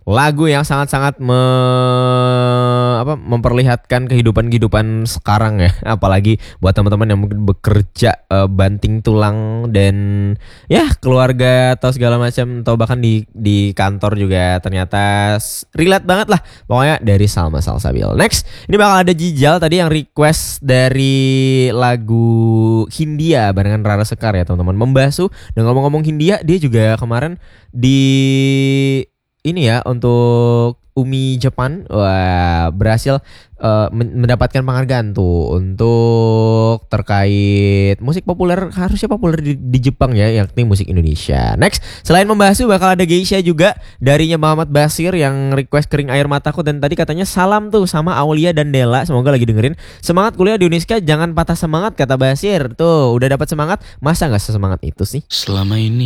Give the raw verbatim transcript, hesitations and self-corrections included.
lagu yang sangat-sangat me, apa, memperlihatkan kehidupan-kehidupan sekarang ya. Apalagi buat teman-teman yang mungkin bekerja uh, banting tulang dan ya keluarga atau segala macam, atau bahkan di di kantor juga ternyata relate banget lah. Pokoknya dari Salma Salsabil. Next, ini bakal ada Jijal tadi yang request dari lagu Hindia barengan Rara Sekar ya teman-teman. Membasuh, dan ngomong-ngomong Hindia, dia juga kemarin di ini ya untuk Umi Jepang, wah berhasil uh, mendapatkan penghargaan tuh untuk terkait musik populer, harusnya populer di, di Jepang ya, yakni musik Indonesia. Next, selain membahas bakal ada Geisha juga darinya Muhammad Basir yang request Kering Air Mataku, dan tadi katanya salam tuh sama Aulia dan Dela, semoga lagi dengerin. Semangat kuliah di Uniska, jangan patah semangat kata Basir. Tuh udah dapat semangat, masa nggak sesemangat itu sih? Selama ini